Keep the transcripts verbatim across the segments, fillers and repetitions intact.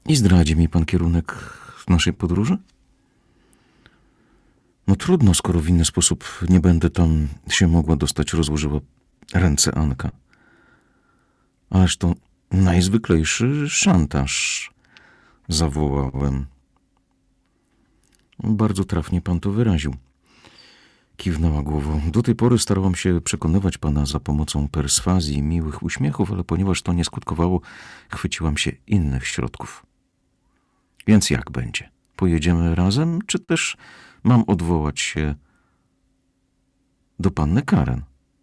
I zdradzi mi pan kierunek naszej podróży? No trudno, skoro w inny sposób nie będę tam się mogła dostać, rozłożyła ręce Anka. Ależ to najzwyklejszy szantaż, zawołałem. Bardzo trafnie pan to wyraził. Kiwnęła głową. Do tej pory starałam się przekonywać pana za pomocą perswazji i miłych uśmiechów, ale ponieważ to nie skutkowało, chwyciłam się innych środków. Więc jak będzie? Pojedziemy razem, czy też mam odwołać się do panny Karen?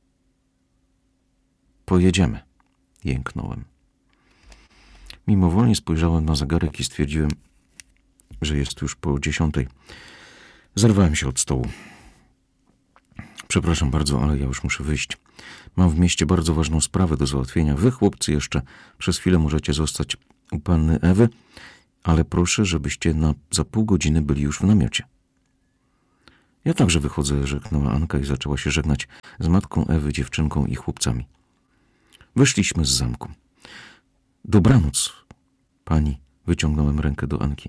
Pojedziemy, jęknąłem. Mimowolnie spojrzałem na zegarek i stwierdziłem, że jest już po dziesiątej. Zerwałem się od stołu. Przepraszam bardzo, ale ja już muszę wyjść. Mam w mieście bardzo ważną sprawę do załatwienia. Wy, chłopcy, jeszcze przez chwilę możecie zostać u panny Ewy, ale proszę, żebyście na, za pół godziny byli już w namiocie. Ja także wychodzę, rzeknęła Anka i zaczęła się żegnać z matką Ewy, dziewczynką i chłopcami. Wyszliśmy z zamku. Dobranoc, pani, wyciągnąłem rękę do Anki.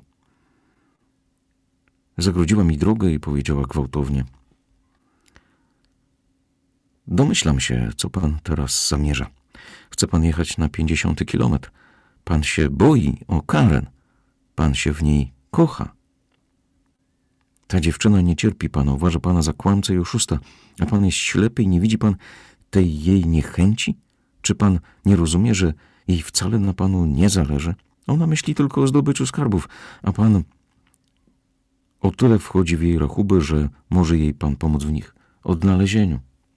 Zagrodziła mi drogę i powiedziała gwałtownie. Domyślam się, co pan teraz zamierza. Chce pan jechać na pięćdziesiąty kilometr. Pan się boi o Karen. Pan się w niej kocha. Ta dziewczyna nie cierpi pana, uważa pana za kłamcę i oszusta, a pan jest ślepy i nie widzi pan tej jej niechęci? Czy pan nie rozumie, że jej wcale na panu nie zależy? Ona myśli tylko o zdobyciu skarbów, a pan o tyle wchodzi w jej rachuby, że może jej pan pomóc w nich odnalezieniu.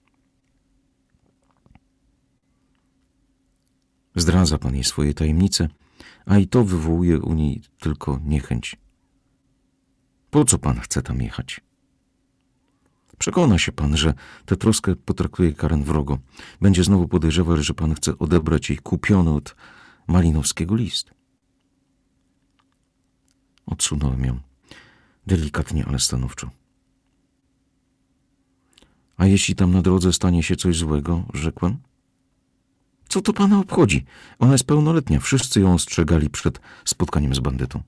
Zdradza pan jej swoje tajemnice, a i to wywołuje u niej tylko niechęć. Po co pan chce tam jechać? Przekona się pan, że tę troskę potraktuje Karen wrogo. Będzie znowu podejrzewać, że pan chce odebrać jej kupiony od Malinowskiego list. Odsunąłem ją. Delikatnie, ale stanowczo. A jeśli tam na drodze stanie się coś złego, rzekłem? Co to pana obchodzi? Ona jest pełnoletnia. Wszyscy ją ostrzegali przed spotkaniem z bandytą.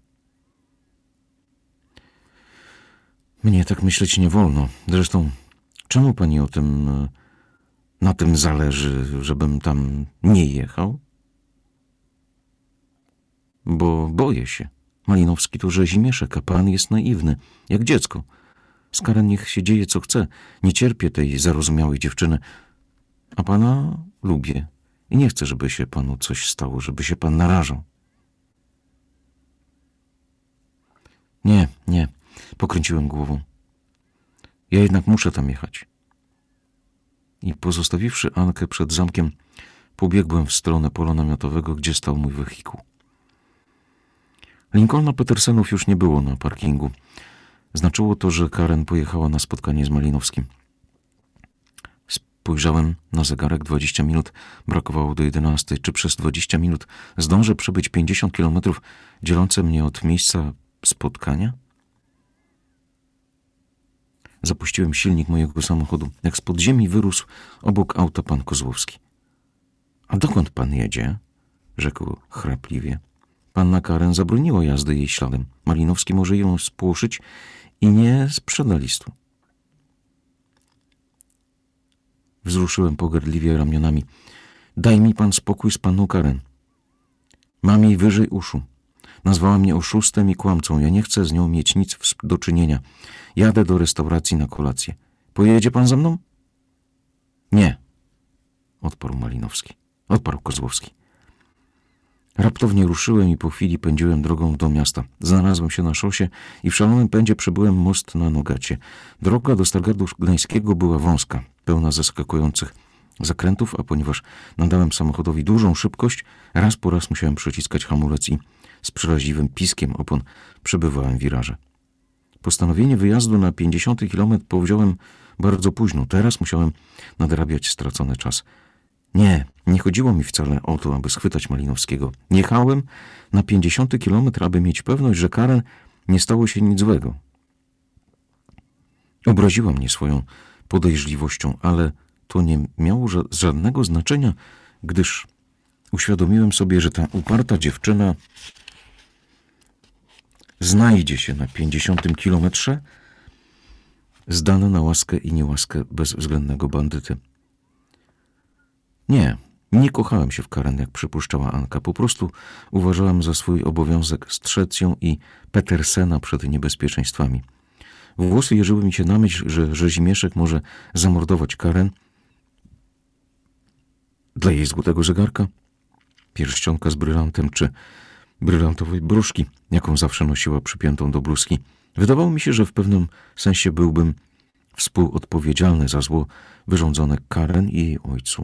Mnie tak myśleć nie wolno. Zresztą, czemu pani o tym, na tym zależy, żebym tam nie jechał? Bo boję się. Malinowski to rzezimieszek, a pan jest naiwny, jak dziecko. Z Karen niech się dzieje co chce. Nie cierpię tej zarozumiałej dziewczyny, a pana lubię i nie chcę, żeby się panu coś stało, żeby się pan narażał. Nie, nie, pokręciłem głową. Ja jednak muszę tam jechać. I pozostawiwszy Ankę przed zamkiem, pobiegłem w stronę pola namiotowego, gdzie stał mój wehikuł. Lincolna Petersenów już nie było na parkingu. Znaczyło to, że Karen pojechała na spotkanie z Malinowskim. Spojrzałem na zegarek, dwadzieścia minut, brakowało do jedenastej. Czy przez dwadzieścia minut zdążę przebyć pięćdziesiąt kilometrów dzielące mnie od miejsca spotkania? Zapuściłem silnik mojego samochodu. Jak z podziemi wyrósł obok auta pan Kozłowski. A dokąd pan jedzie? Rzekł chrapliwie. Panna Karen zabroniła jazdy jej śladem. Malinowski może ją spłoszyć i nie sprzeda listu. Wzruszyłem pogardliwie ramionami. Daj mi pan spokój z panną Karen. Mam jej wyżej uszu. Nazwała mnie oszustem i kłamcą. Ja nie chcę z nią mieć nic do czynienia. Jadę do restauracji na kolację. Pojedzie pan ze mną? Nie, odparł Malinowski. Odparł Kozłowski. Raptownie ruszyłem i po chwili pędziłem drogą do miasta. Znalazłem się na szosie i w szalonym pędzie przebyłem most na Nogacie. Droga do Stargardu Gdańskiego była wąska, pełna zaskakujących zakrętów, a ponieważ nadałem samochodowi dużą szybkość, raz po raz musiałem przyciskać hamulec i z przeraźliwym piskiem opon przebywałem wiraże. Postanowienie wyjazdu na pięćdziesiąty kilometr powziąłem bardzo późno. Teraz musiałem nadrabiać stracony czas. Nie, nie chodziło mi wcale o to, aby schwytać Malinowskiego. Jechałem na pięćdziesiąty kilometr, aby mieć pewność, że Karen nie stało się nic złego. Obraziła mnie swoją podejrzliwością, ale to nie miało ża- żadnego znaczenia, gdyż uświadomiłem sobie, że ta uparta dziewczyna znajdzie się na pięćdziesiątym kilometrze, zdane na łaskę i niełaskę bezwzględnego bandyty. Nie, nie kochałem się w Karen, jak przypuszczała Anka. Po prostu uważałem za swój obowiązek strzec ją i Petersena przed niebezpieczeństwami. Włosy jeżyły mi się na myśl, że Rzezimieszek może zamordować Karen dla jej złotego zegarka, pierścionka z brylantem czy brylantowej broszki, jaką zawsze nosiła przypiętą do bluzki. Wydawało mi się, że w pewnym sensie byłbym współodpowiedzialny za zło wyrządzone Karen i jej ojcu.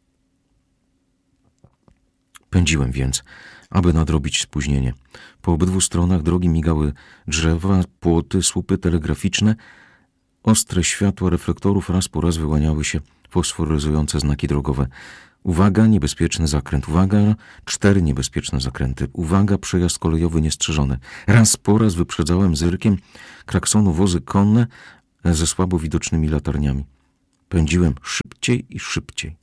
Pędziłem więc, aby nadrobić spóźnienie. Po obydwu stronach drogi migały drzewa, płoty, słupy telegraficzne. Ostre światła reflektorów raz po raz wyłaniały się fosforyzujące znaki drogowe. Uwaga, niebezpieczny zakręt. Uwaga, cztery niebezpieczne zakręty. Uwaga, przejazd kolejowy niestrzeżony. Raz po raz wyprzedzałem zyrkiem klaksonu wozy konne ze słabo widocznymi latarniami. Pędziłem szybciej i szybciej.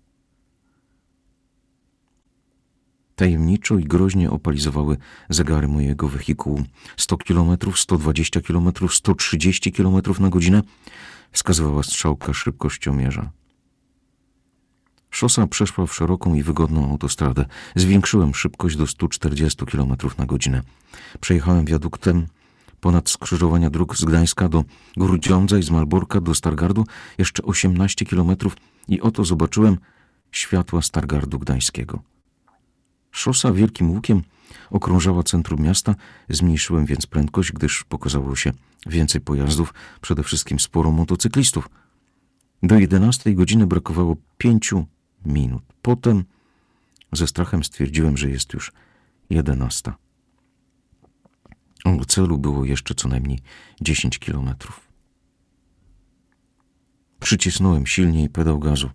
Tajemniczo i groźnie opalizowały zegary mojego wehikułu. sto kilometrów, sto dwadzieścia kilometrów, sto trzydzieści kilometrów na godzinę wskazywała strzałka szybkościomierza. Szosa przeszła w szeroką i wygodną autostradę. Zwiększyłem szybkość do stu czterdziestu kilometrów na godzinę. Przejechałem wiaduktem ponad skrzyżowania dróg z Gdańska do Grudziądza i z Malborka do Stargardu jeszcze osiemnaście kilometrów i oto zobaczyłem światła Stargardu Gdańskiego. Szosa wielkim łukiem okrążała centrum miasta, zmniejszyłem więc prędkość, gdyż pokazało się więcej pojazdów, przede wszystkim sporo motocyklistów. Do jedenastej godziny brakowało pięciu minut. Potem ze strachem stwierdziłem, że jest już jedenasta. Do celu było jeszcze co najmniej dziesięć kilometrów. Przycisnąłem silniej pedał gazu.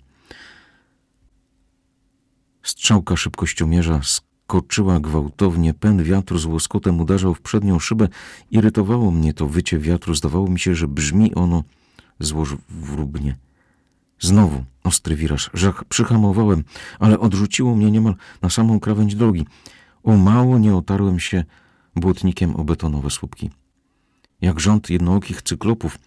Strzałka szybkościomierza skoczyła gwałtownie, pęd wiatru z łoskotem uderzał w przednią szybę. Irytowało mnie to wycie wiatru, zdawało mi się, że brzmi ono złożwróbnie. Znowu ostry wiraż, żach przyhamowałem, ale odrzuciło mnie niemal na samą krawędź drogi. O mało nie otarłem się błotnikiem o betonowe słupki. Jak rząd jednookich cyklopów,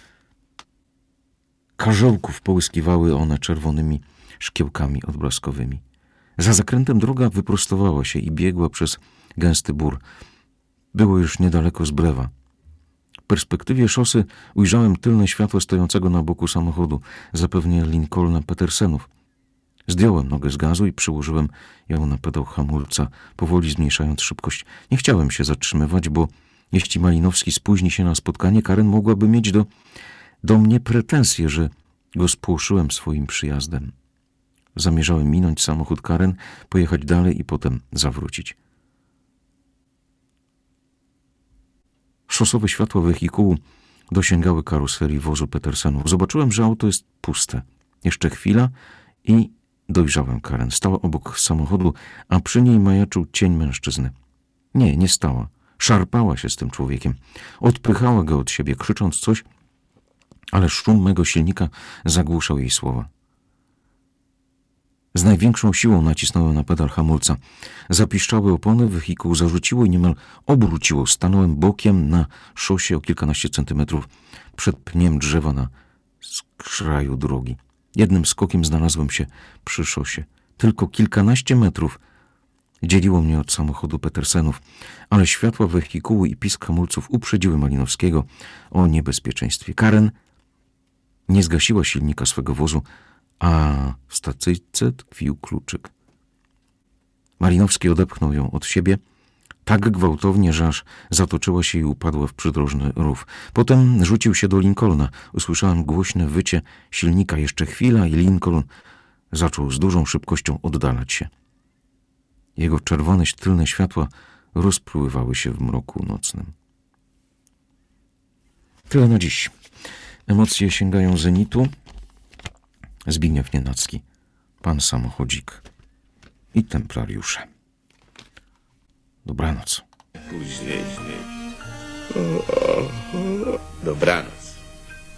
karzełków połyskiwały one czerwonymi szkiełkami odblaskowymi. Za zakrętem droga wyprostowała się i biegła przez gęsty bór. Było już niedaleko Zblewa. W perspektywie szosy ujrzałem tylne światło stojącego na boku samochodu, zapewne Lincolna Petersenów. Zdjąłem nogę z gazu i przyłożyłem ją na pedał hamulca, powoli zmniejszając szybkość. Nie chciałem się zatrzymywać, bo jeśli Malinowski spóźni się na spotkanie, Karen mogłaby mieć do, do mnie pretensje, że go spłoszyłem swoim przyjazdem. Zamierzałem minąć samochód Karen, pojechać dalej i potem zawrócić. Szosowe światła wehikułu dosięgały karoserii wozu Petersenów. Zobaczyłem, że auto jest puste. Jeszcze chwila i dojrzałem Karen. Stała obok samochodu, a przy niej majaczył cień mężczyzny. Nie, nie stała. Szarpała się z tym człowiekiem. Odpychała go od siebie, krzycząc coś, ale szum mego silnika zagłuszał jej słowa. Z największą siłą nacisnąłem na pedał hamulca. Zapiszczały opony, wehikuł zarzuciło i niemal obróciło. Stanąłem bokiem na szosie o kilkanaście centymetrów przed pniem drzewa na skraju drogi. Jednym skokiem znalazłem się przy szosie. Tylko kilkanaście metrów dzieliło mnie od samochodu Petersenów, ale światła wehikułu i pisk hamulców uprzedziły Malinowskiego o niebezpieczeństwie. Karen nie zgasiła silnika swego wozu, a w stacyjce tkwił kluczyk. Malinowski odepchnął ją od siebie tak gwałtownie, że aż zatoczyła się i upadła w przydrożny rów. Potem rzucił się do Lincolna. Usłyszałem głośne wycie silnika. Jeszcze chwila i Lincoln zaczął z dużą szybkością oddalać się. Jego czerwone tylne światła rozpływały się w mroku nocnym. Tyle na dziś. Emocje sięgają zenitu. Zbigniew Nienacki, pan samochodzik i templariusze. Dobranoc. Później. Dobranoc.